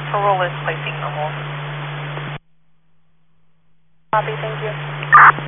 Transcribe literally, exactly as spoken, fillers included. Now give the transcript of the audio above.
Parole is placing the hold. Copy, thank you.